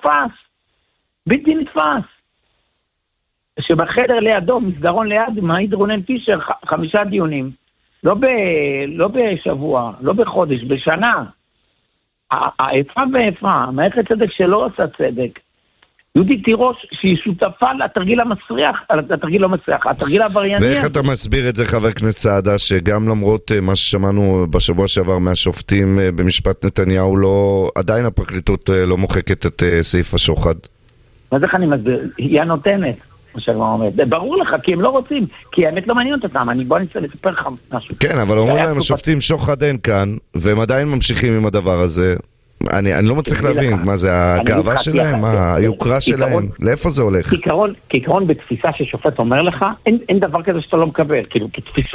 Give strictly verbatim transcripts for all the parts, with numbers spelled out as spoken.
נתפס. בלתי נתפס. שבחדר לידו, מסדרון ליד, מעיד רונן פישר, ח- חמישה דיונים. לא, ב, לא בשבוע, לא בחודש, בשנה. האיפה ואיפה, מערכת צדק שלא עושה צדק. יהודית תירוש שהיא שותפה לתרגיל המסריח, לתרגיל לא מסריח, התרגיל העברייני. ואיך אתה מסביר את זה, חבר הכנסת סעדה, שגם למרות מה ששמענו בשבוע שעבר מהשופטים במשפט נתניהו, לא, עדיין הפרקליטות לא מוחקת את סעיף השוחד? מה זה איך אני מסביר? היא הנותנת, מה שאני אומר. ברור לך, כי הם לא רוצים, כי האמת לא מעניינת אותם. אני בוא נצא לספר לך משהו. כן, אבל אומרים להם, השופטים שוחד אין כאן, והם עדיין ממשיכים עם הדבר הזה. אני, אני לא מצליח להבין מה זה הגאווה שלהם, מה היוקרה שלהם, לאיפה זה הולך? כעיקרון, כעיקרון בתפיסה ששופט אומר לך, אין, אין דבר כזה שאתה לא מקבל, כאילו כתפיסה,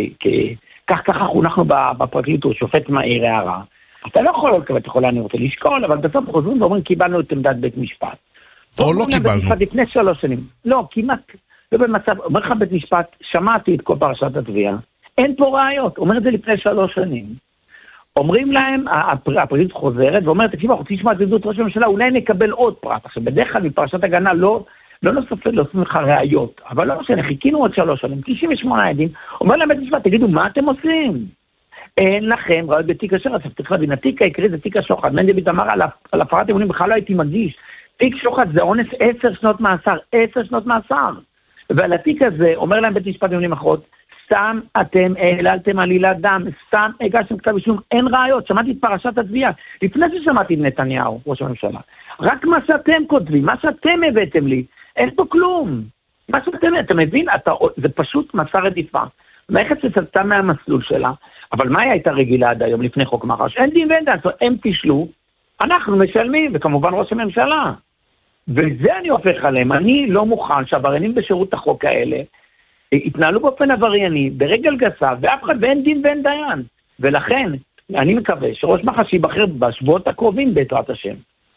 כך ככה חונכנו בפרקליטות, שופט מהעיר הערה. אתה לא יכול לקבל, אתה יכול, אני רוצה לשקול, אבל בסוף חוזרים ואומרים, קיבלנו את עמדת בית משפט. או לא קיבלנו. לפני שלוש שנים. לא, כמעט, לא במצב, אומר לך בית משפט, שמעתי את כל פרשת התביעה, אין פה ראיות, אומר את זה לפני שלוש שנים. אומרים להם, הפרקליטות חוזרת, ואומרת, תקשיבו, אנחנו רוצים לשמוע את עדות ראש הממשלה, אולי נקבל עוד פרט. עכשיו, בדרך כלל בפרשת הגנה לא, לא נוספת, לא עושים לך ראיות, אבל לא משנה, חיכינו עוד שלוש שנים, תשעים ושמונה עדים, אומר להם בית משפט, תגידו, מה אתם עושים? אין לכם ראיות בתיק השוחד, עכשיו צריך להבין, התיק העיקרי זה תיק השוחד, מנדלבליט אמר על הפרת אמונים, בכלל לא הייתי מגיש, תיק שוחד זה אונס עשר שנות מאסר, עשר שנות מאסר, ועל התיק הזה, אומר להם בית משפט אמונים אחרות, סתם אתם העללתם עלילת דם, סתם הגשתם כתב אישום, אין ראיות, שמעתי את פרשת התביעה, לפני ששמעתי את נתניהו, ראש הממשלה, רק מה שאתם כותבים, מה שאתם הבאתם לי, אין פה כלום, מה שאתם, אתה מבין, אתה, זה פשוט מסע רדיפה, מערכת שסלטה מהמסלול שלה, אבל מה הייתה רגילה עד היום לפני חוק מח"ש? אין דין ואין דין, הם פישלו, אנחנו משלמים, וכמובן ראש הממשלה, וזה אני הופך עליהם, אני לא מוכן שעבריינים בשירות החוק האלה, התנהלו באופן עברייני, ברגל גסה, ואף אחד ואין דין ואין דיין. ולכן, אני מקווה שראש מח"ש ייבחר בשבועות הקרובים בעזרת השם.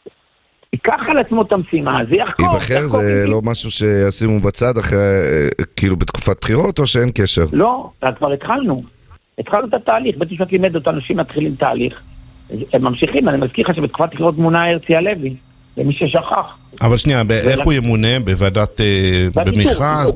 ייקח על עצמו את המשימה, זה יחקור. ייבחר זה לא משהו שישימו בצד אחרי, כאילו בתקופת בחירות, או שאין קשר? לא, כבר התחלנו. התחלנו את התהליך, בית משפט לימד אותנו, אנשים מתחילים תהליך. הם ממשיכים, אני מזכיר לך שבתקופת בחירות מונה הרצי הלוי, למי ששכח. אבל שנייה, איך הוא ימונה? בוועדת, במכרז?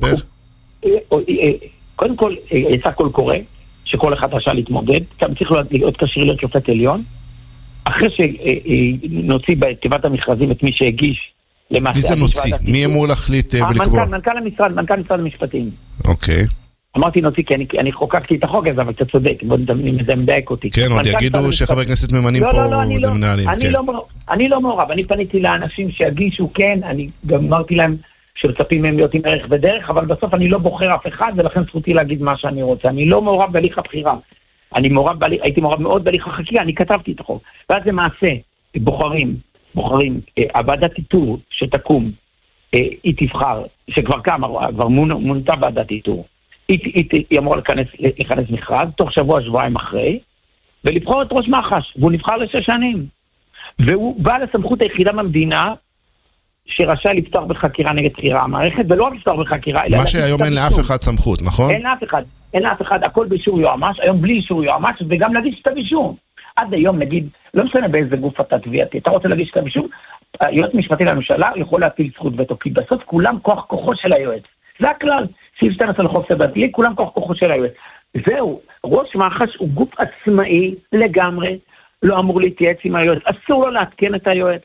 קודם כל, יצא קול קורא, שכל אחד רשא להתמודד, גם צריך להיות כשיר להיות שופט עליון, אחרי שנוציא בתיבת המכרזים את מי שהגיש למעשה... וזה נוציא, מי אמור להחליט ולקבוע? מנכ"ל המשרד, מנכ"ל משרד המשפטים. אוקיי. אמרתי נוציא, כי אני חוקקתי את החוק הזה, אבל אתה צודק, בוא נדייק אותי. כן, עוד יגידו שחבר הכנסת ממנים פה ומנהלים. אני לא מעורב, אני פניתי לאנשים שהגישו, כן, אני גם אמרתי להם, שמצפים מהם להיות עם ערך ודרך, אבל בסוף אני לא בוחר אף אחד, ולכן זכותי להגיד מה שאני רוצה. אני לא מעורב בהליך הבחירה. אני מעורב בהליך, הייתי מעורב מאוד בהליך החקיקה, אני כתבתי את החוק. ואז למעשה, בוחרים, בוחרים, הוועדת איתור שתקום, היא תבחר, שכבר קמה, כבר מונתה ועדת איתור, היא, היא, היא אמורה לכנס, לכנס מכרז, תוך שבוע, שבועיים אחרי, ולבחור את ראש מח"ש, והוא נבחר לשש שנים. והוא בא לסמכות היחידה במדינה, שרשאי לפתוח בחקירה נגד בחירה המערכת, ולא רק לפתוח בחקירה, מה שהיום אין לאף אחד סמכות, נכון? אין לאף אחד, אין לאף אחד, הכל באישור יועמ"ש, היום בלי אישור יועמ"ש, וגם להגיש כתב אישום. עד היום נגיד, לא משנה באיזה גוף אתה תביעתי, אתה רוצה להגיש כתב אישום, היועץ משפטי לממשלה יכול להפיל זכות וטו, כי בסוף כולם כוח כוחו של היועץ. זה הכלל, סעיף שתים עשרה לחוק סדרתי, כולם כוח כוחו של היועץ. זהו, ראש מח"ש הוא גוף עצמאי לגמרי, לא אמור להתייעץ עם היועץ, אסור לו להתקן את היועץ.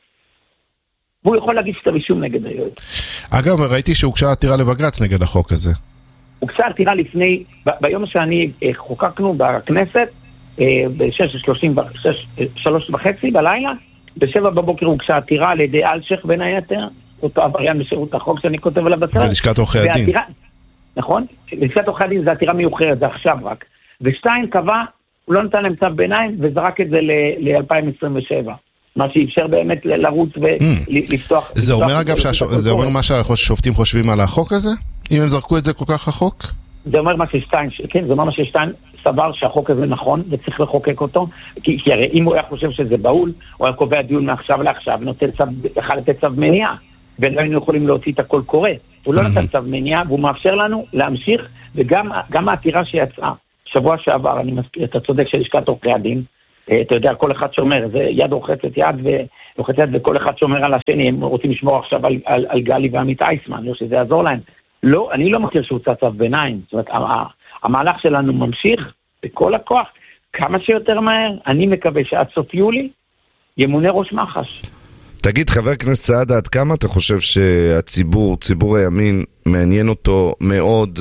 והוא יכול להגיש כתב אישום נגד היועץ. אגב, ראיתי שהוגשה עתירה לבג"ץ נגד החוק הזה. הוגשה עתירה לפני, ב- ביום שאני חוקקנו בכנסת, ב-שש שלושים ושלוש וחצי בלילה, בשבע בבוקר הוגשה עתירה על ידי אלשך בין היתר, אותו עבריין בשירות החוק שאני כותב עליו בסרט. ולשכת עורכי הדין. נכון? לשכת עורכי הדין זה עתירה מיוחרת, זה עכשיו רק. ושתיים קבע, הוא לא נתן להם צו ביניים, וזרק את זה ל-אלפיים עשרים ושבע. מה שאפשר באמת לרוץ ולפתוח... זה אומר אגב, זה אומר מה שהשופטים חושבים על החוק הזה? אם הם זרקו את זה כל כך רחוק? זה אומר מה ששטיין, כן, זה אומר מה ששטיין סבר שהחוק הזה נכון וצריך לחוקק אותו, כי, כי הרי אם הוא היה חושב שזה בהול, הוא היה קובע דיון מעכשיו לעכשיו, נותן צו, יכול לתת צו מניעה, ולא היינו יכולים להוציא את הכל קורא. הוא לא נתן צו מניעה, והוא מאפשר לנו להמשיך, וגם גם העתירה שיצאה, שבוע שעבר, אני מזכיר, אתה צודק של לשכת עורכי הדין, אתה יודע, כל אחד שומר, זה יד רוחצת יד ורוחצת יד, וכל אחד שומר על השני, הם רוצים לשמור עכשיו על, על, על גלי ועמית אייסמן, אני חושב שזה יעזור להם. לא, אני לא מכיר שהוא צצב ביניים, זאת אומרת, המהלך שלנו ממשיך בכל הכוח, כמה שיותר מהר, אני מקווה שעד סוף יולי ימונה ראש מח"ש. תגיד, חבר הכנסת סעדה, עד כמה אתה חושב שהציבור, ציבור הימין, מעניין אותו מאוד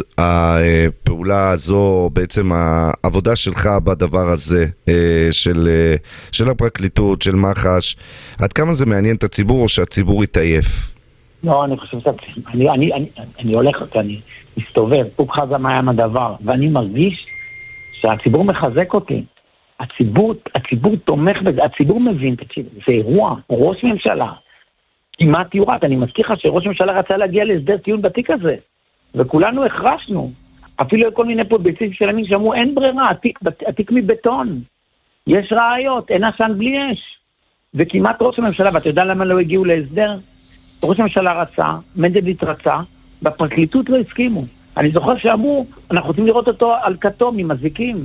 הפעולה הזו, בעצם העבודה שלך בדבר הזה, של, של הפרקליטות, של מח"ש, עד כמה זה מעניין את הציבור או שהציבור יתעייף? לא, אני חושב שאני אני, אני, אני הולך, אני מסתובב, פוק חזה מים הדבר, ואני מרגיש שהציבור מחזק אותי. הציבור, הציבור תומך בזה, הציבור מבין, תקשיב, זה אירוע, ראש ממשלה, כמעט יורד, אני מזכיר לך שראש ממשלה רצה להגיע להסדר טיעון בתיק הזה, וכולנו הכרשנו, אפילו כל מיני פוליטיקאים של ימין שאמרו, אין ברירה, התיק, התיק מבטון, יש ראיות, אין עשן בלי אש, וכמעט ראש הממשלה, ואתה יודע למה לא הגיעו להסדר? ראש הממשלה רצה, מנדלבליט רצה, בפרקליטות לא הסכימו, אני זוכר שאמרו, אנחנו רוצים לראות אותו על כתום עם מזיקים,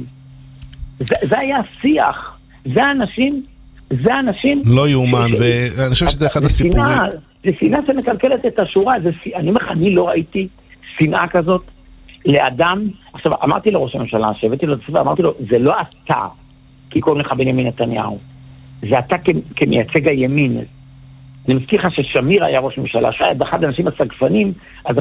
זה, זה היה השיח, זה האנשים, זה האנשים... לא יאומן, ש... ואני חושב שזה אחד הסיפורים. זה שנאה שמקלקלת את השורה, זה, אני אומר לך, אני לא ראיתי שנאה כזאת לאדם, עכשיו אמרתי לראש הממשלה, שהבאתי לו את הספר, אמרתי לו, זה לא אתה, כי קוראים לך בנימין נתניהו, זה אתה כ, כמייצג הימין, אני מזכיר לך ששמיר היה ראש ממשלה, שהיה אחד האנשים הסגפנים, אז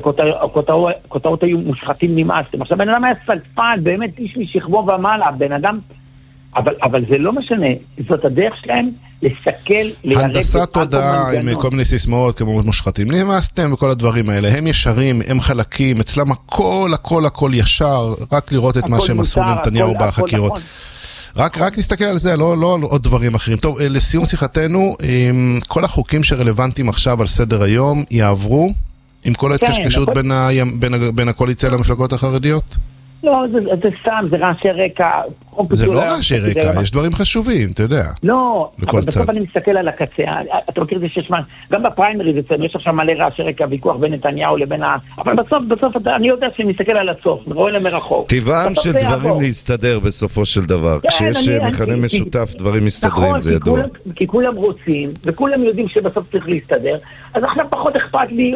הכותרות היו מושחתים נמאסתם. עכשיו, בן אדם היה סגפן, באמת איש משכבו ומעלה, בן אדם, אבל, אבל זה לא משנה, זאת הדרך שלהם לסכל, לירק... הנדסת תודעה עם כל מיני סיסמאות, כמו מושחתים נמאסתם וכל הדברים האלה, הם ישרים, הם חלקים, אצלם הכל, הכל, הכל ישר, רק לראות את מה שהם עשו לנתניהו בחקירות. רק, רק נסתכל על זה, לא, לא עוד דברים אחרים. טוב, לסיום שיחתנו, כל החוקים שרלוונטיים עכשיו על סדר היום יעברו עם כל ההתקשקשות בין, ה, בין, בין הקואליציה למפלגות החרדיות? לא, זה, זה סתם, זה רעשי רקע. זה לא רעשי רקע, יש דברים חשובים, אתה יודע. לא, אבל בסוף אני מסתכל על הקצה, אתה מכיר את זה שיש מה, גם בפריימריז יש עכשיו מלא רעשי רקע, ויכוח בין נתניהו לבין ה... אבל בסוף, בסוף אני יודע שאני מסתכל על הסוף, רואה למרחוק. טבעם של דברים להסתדר בסופו של דבר, כשיש מכנה משותף, דברים מסתדרים, זה ידוע. כי כולם רוצים, וכולם יודעים שבסוף צריך להסתדר, אז עכשיו פחות אכפת לי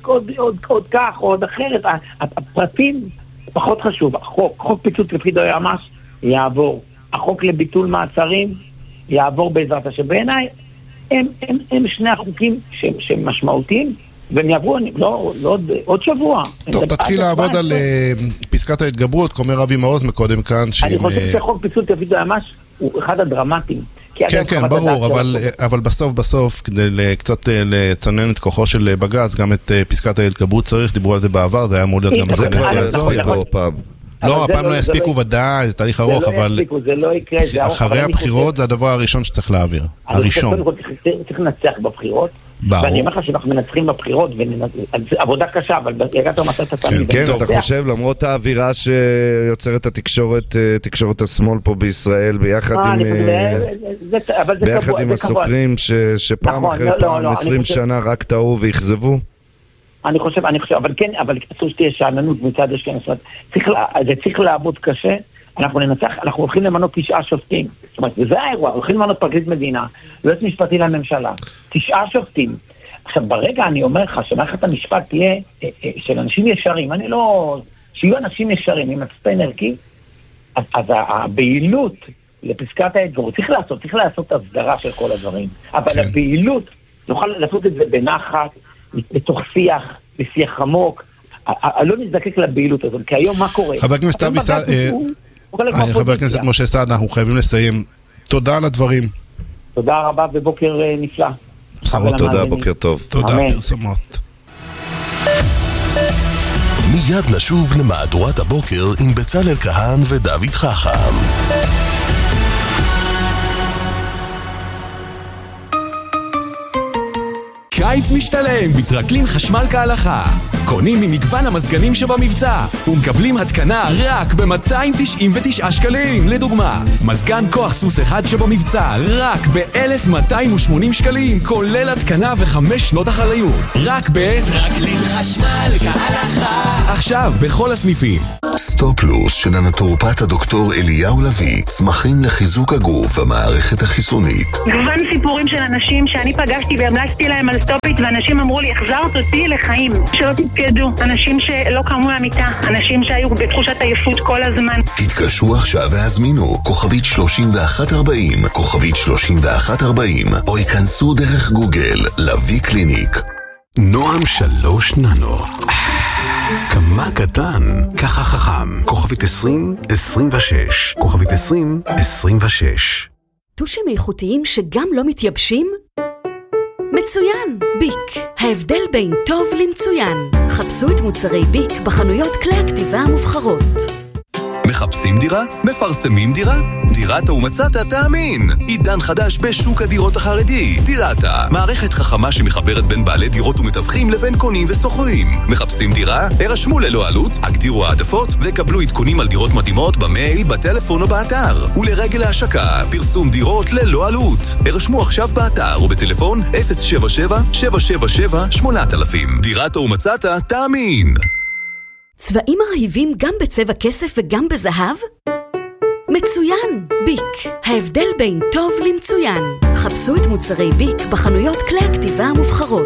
עוד כך, עוד אחרת, הפרטים פחות חשוב, החוק, חוק פיצוץ לפי דו יעמ"ש יעבור, החוק לביטול מעצרים יעבור בעזרת השם. בעיניי הם, הם, הם שני החוקים שהם, שהם משמעותיים, והם יעברו לא, לא, עוד, עוד שבוע. טוב, תתחיל לעבוד על פסקת ההתגברות, כמו אבי מעוז מקודם כאן. אני חושב שחוק פיצוץ לפי דו יעמ"ש הוא אחד הדרמטיים. כן, כן, ברור, אבל, אבל בסוף, בסוף, כדי קצת לצנן את כוחו של בג"ץ, גם את פסקת ההתגברות צריך, דיברו על זה בעבר, זה היה אמור להיות גם בקדנציה הזו. לא, הפעם לא יספיקו ודאי, זה תהליך ארוך, אבל אחרי הבחירות זה הדבר הראשון שצריך להעביר. הראשון. צריך לנצח בבחירות, ואני אומר לך שאנחנו מנצחים בבחירות, עבודה קשה, אבל הגעת למצאת התמיד. כן, אתה חושב, למרות האווירה שיוצרת התקשורת, תקשורת השמאל פה בישראל, ביחד עם הסוקרים, שפעם אחרי פעם, עשרים שנה, רק טעו ויחזבו? אני חושב, אני חושב, אבל כן, אבל אסור שתהיה שעננות מצד השכם, זה צריך לעבוד קשה, אנחנו ננצח, אנחנו הולכים למנות תשעה שופטים, זאת אומרת, וזה האירוע, הולכים למנות פרקליט מדינה, יועץ משפטי לממשלה, תשעה שופטים. עכשיו, ברגע אני אומר לך, שמערכת המשפט תהיה של אנשים ישרים, אני לא, שיהיו אנשים ישרים, עם מצפן ערכי, אז, אז הבהילות לפסקת ההתגברות, צריך לעשות, צריך לעשות הסדרה של כל הדברים, אבל כן. הבהילות, נוכל לעשות את זה בנחת, בתוך שיח, בשיח עמוק, לא נזדקק לבהילות הזאת, כי היום מה קורה? חבר הכנסת אבי סעדה, חבר הכנסת משה סעדה, אנחנו חייבים לסיים. תודה על הדברים. תודה רבה ובוקר נפלא. בשורות תודה, בוקר טוב. תודה, פרסומות. מיד נשוב למהדורת הבוקר עם בצלאל כהן ודוד חכם. קיץ משתלם בטרקלין חשמל כהלכה. קונים ממגוון המזגנים שבמבצע ומקבלים התקנה רק ב-מאתיים תשעים ותשעה שקלים. לדוגמה, מזגן כוח סוס אחד שבמבצע רק ב-אלף מאתיים ושמונים שקלים, כולל התקנה וחמש שנות אחריות. רק בטרקלין חשמל כהלכה. עכשיו בכל הסניפים. סטופ פלוס של הנטורופט הדוקטור אליהו לוי, צמחים לחיזוק הגוף והמערכת החיסונית. גוון סיפורים של אנשים שאני פגשתי והמלצתי להם על סטופית, ואנשים אמרו לי, החזרת אותי לחיים, שלא תתפקדו, אנשים שלא קמו מהמיטה, אנשים שהיו בתחושת עייפות כל הזמן. תתקשרו עכשיו והזמינו כוכבית שלושים ואחת ארבעים, כוכבית שלושים ואחת ארבעים, או ייכנסו דרך גוגל לוי קליניק. נועם שלוש ננו. כמה קטן, ככה חכם. כוכבית עשרים עשרים ושש. כוכבית עשרים עשרים ושש. טושים איכותיים שגם לא מתייבשים? מצוין! ביק. ההבדל בין טוב למצוין. חפשו את מוצרי ביק בחנויות כלי הכתיבה המובחרות. מחפשים דירה? מפרסמים דירה? דירת ומצאת תאמין. עידן חדש בשוק הדירות החרדי. דירתה, מערכת חכמה שמחברת בין בעלי דירות ומתווכים לבין קונים וסוחרים. מחפשים דירה? הרשמו ללא עלות, הגדירו העדפות וקבלו עדכונים על דירות מתאימות במייל, בטלפון או באתר. ולרגל ההשקה, פרסום דירות ללא עלות. הרשמו עכשיו באתר או בטלפון אפס שבע שבע שבע שבע שבע שמונה אלף. דירת ומצאת תאמין. צבעים מרהיבים גם בצבע כסף וגם בזהב? מצוין! ביק. ההבדל בין טוב למצוין. חפשו את מוצרי ביק בחנויות כלי הכתיבה המובחרות.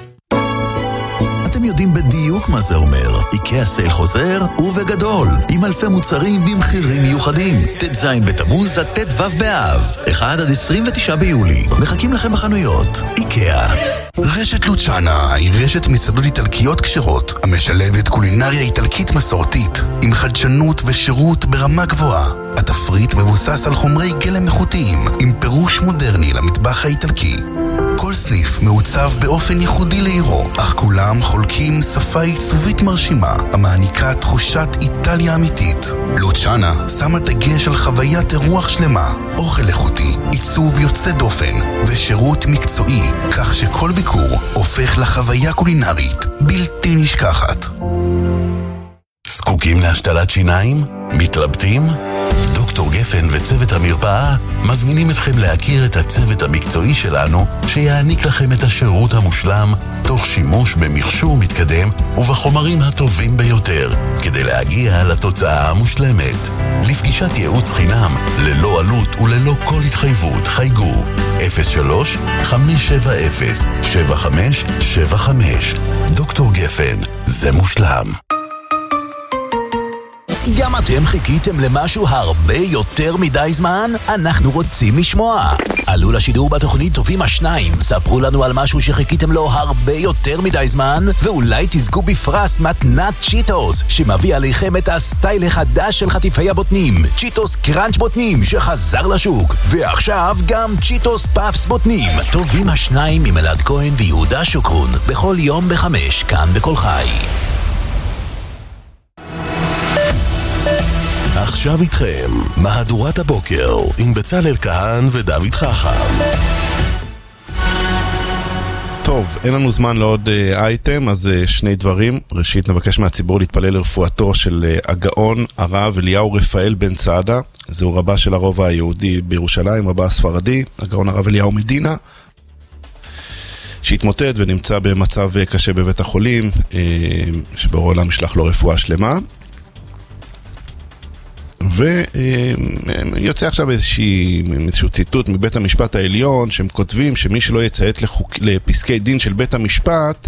אתם יודעים בדיוק מה זה אומר. איקאה סייל חוזר ובגדול, עם אלפי מוצרים במחירים מיוחדים. ט"ז בתמוז עד ט"ו באב, אחד עד עשרים ותשעה ביולי. מחכים לכם בחנויות. איקאה. רשת לוצ'אנה היא רשת מסעדות איטלקיות כשרות, המשלבת קולינריה איטלקית מסורתית, עם חדשנות ושירות ברמה גבוהה. התפריט מבוסס על חומרי גלם איכותיים, עם פירוש מודרני למטבח האיטלקי. כל סניף מעוצב באופן ייחודי לעירו, אך כולם חולקים שפה עיצובית מרשימה, המעניקה תחושת איטליה אמיתית. לוצ'אנה שמה דגש על חוויית אירוח שלמה, אוכל איכותי, עיצוב יוצא דופן ושירות מקצועי, כך שכל ביקור הופך לחוויה קולינרית בלתי נשכחת. זקוקים להשתלת שיניים? מתלבטים? דוקטור גפן וצוות המרפאה מזמינים אתכם להכיר את הצוות המקצועי שלנו שיעניק לכם את השירות המושלם תוך שימוש במכשור מתקדם ובחומרים הטובים ביותר כדי להגיע לתוצאה המושלמת. לפגישת ייעוץ חינם ללא עלות וללא כל התחייבות חייגו אפס שלוש חמש שבע אפס שבע חמש שבע חמש. דוקטור גפן, זה מושלם. גם אתם חיכיתם למשהו הרבה יותר מדי זמן? אנחנו רוצים לשמוע. עלו לשידור בתוכנית טובים השניים, ספרו לנו על משהו שחיכיתם לו הרבה יותר מדי זמן, ואולי תזכו בפרס מתנת צ'יטוס, שמביא עליכם את הסטייל החדש של חטיפי הבוטנים, צ'יטוס קראנץ' בוטנים שחזר לשוק, ועכשיו גם צ'יטוס פאפס בוטנים. טובים השניים עם אלעד כהן ויהודה שוקרון, בכל יום בחמש, כאן בכל חי. עכשיו איתכם, מהדורת הבוקר עם בצלאל כהן ודוד חכם. טוב, אין לנו זמן לעוד אייטם, אז שני דברים. ראשית, נבקש מהציבור להתפלל לרפואתו של הגאון הרב אליהו רפאל בן צעדה. זהו רבה של הרובע היהודי בירושלים, רבה הספרדי, הגאון הרב אליהו מדינה, שהתמוטט ונמצא במצב קשה בבית החולים, שבורא עולם ישלח לו רפואה שלמה. ויוצא עכשיו איזשהו ציטוט מבית המשפט העליון, שהם כותבים שמי שלא יציית לחוק, לפסקי דין של בית המשפט,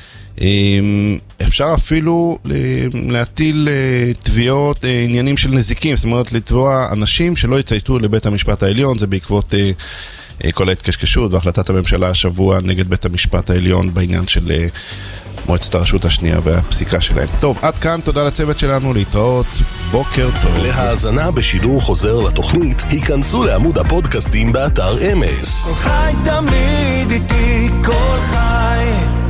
אפשר אפילו להטיל תביעות, עניינים של נזיקים, זאת אומרת לתבוע אנשים שלא יצייתו לבית המשפט העליון. זה בעקבות כל ההתקשקשות והחלטת הממשלה השבוע נגד בית המשפט העליון בעניין של מועצת הרשות השנייה והפסיקה שלהם. טוב, עד כאן, תודה לצוות שלנו, להתראות, בוקר טוב. להאזנה בשידור חוזר לתוכנית, היכנסו לעמוד הפודקאסטים באתר אמס. כל חי תמיד איתי, כל חי.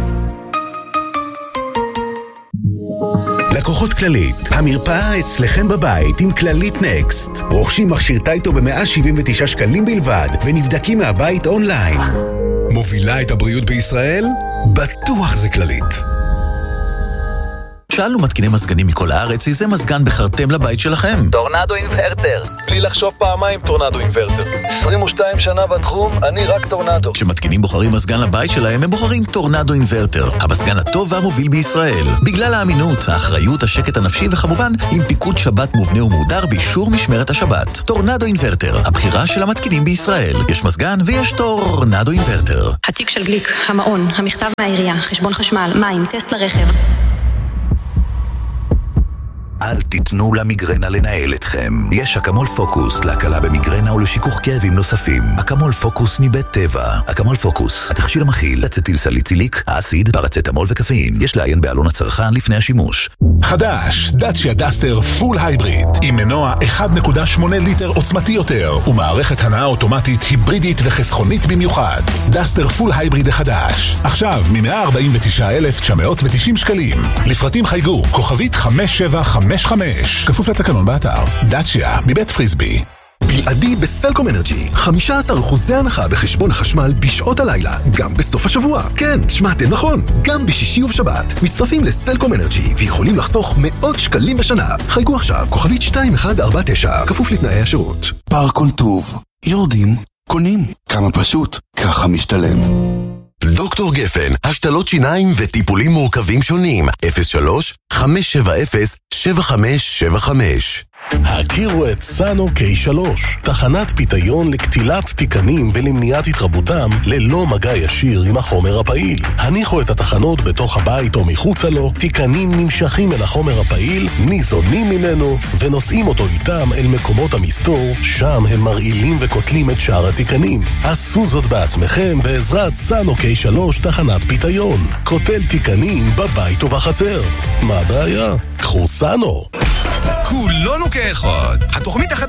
לקוחות כללית, המרפאה אצלכם בבית עם כללית נקסט. רוכשים מכשיר טייטו ב-מאה שבעים ותשעה שקלים בלבד, ונבדקים מהבית אונליין. מובילה את הבריאות בישראל? בטוח זה כללית. שאלנו מתקיני מזגנים מכל הארץ איזה מזגן בחרתם לבית שלכם. טורנדו אינברטר. בלי לחשוב פעמיים טורנדו אינברטר. עשרים ושתיים שנה בתחום, אני רק טורנדו. כשמתקינים בוחרים מזגן לבית שלהם, הם בוחרים טורנדו אינברטר. המזגן הטוב והמוביל בישראל. בגלל האמינות, האחריות, השקט הנפשי וכמובן עם פיקוד שבת מובנה ומהודר באישור משמרת השבת. טורנדו אינברטר, הבחירה של המתקינים בישראל. יש מזגן ויש טורנדו אינברטר. התיק של גליק, המעון, המכתב מהעירייה, חשבון חשמל, מים, טסט לרכב. אל תיתנו למיגרנה לנהל אתכם. יש אקמול פוקוס להקלה במיגרנה ולשיכוך כאבים נוספים. אקמול פוקוס מבית טבע. אקמול פוקוס, התכשיר המכיל אצטיל סליציליק, אסיד, פרצטמול וקפאין. יש לעיין בעלון הצרכן לפני השימוש. חדש, דאצ'יה דסטר פול הייבריד, עם מנוע אחד נקודה שמונה ליטר עוצמתי יותר, ומערכת הנעה אוטומטית היברידית וחסכונית במיוחד. דסטר פול הייבריד החדש. עכשיו מ-מאה ארבעים ותשעה אלף תשע מאות ותשעים שקלים. לפרטים חייגו, כוכבית חמש שבע חמש חמש. כפוף לתקנון באתר. דאצ'יה, מבית פריסבי. בלעדי בסלקום אנרג'י, חמישה עשר אחוז הנחה בחשבון החשמל בשעות הלילה, גם בסוף השבוע. כן, שמעתם נכון, גם בשישי ובשבת. מצטרפים לסלקום אנרג'י ויכולים לחסוך מאות שקלים בשנה. חייגו עכשיו, כוכבית שתיים אחת ארבע תשע, כפוף לתנאי השירות. פארק טוב, יורדים, קונים. כמה פשוט, ככה משתלם. דוקטור גפן, השתלות שיניים וטיפולים מורכבים שונים. אפס שלוש חמש שבע אפס שבע חמש שבע חמש. הכירו את סאנו קיי שלוש, תחנת פיתיון לקטילת תיקנים ולמניעת התרבותם ללא מגע ישיר עם החומר הפעיל. הניחו את התחנות בתוך הבית או מחוצה לו, תיקנים נמשכים אל החומר הפעיל, ניזונים ממנו ונושאים אותו איתם אל מקומות המסתור, שם הם מרעילים וקוטלים את שאר התיקנים. עשו זאת בעצמכם בעזרת סאנו קיי שלוש תחנת פיתיון. קוטל תיקנים בבית ובחצר. מה הבעיה? קחו סאנו. כולנו כאחד. התוכנית